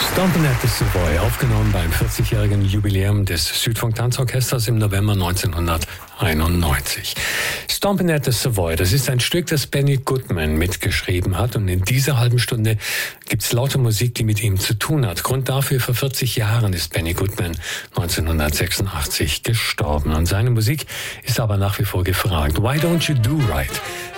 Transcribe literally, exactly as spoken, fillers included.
Stompin' at the Savoy, aufgenommen beim vierzigjährigen Jubiläum des Südfunk Tanzorchesters im November neunzehnhunderteinundneunzig. Stompin' at the Savoy, das ist ein Stück, das Benny Goodman mitgeschrieben hat, und in dieser halben Stunde gibt's lauter Musik, die mit ihm zu tun hat. Grund dafür: vor vierzig Jahren ist Benny Goodman neunzehnhundertsechsundachtzig gestorben, und seine Musik ist aber nach wie vor gefragt. Why Don't You Do Right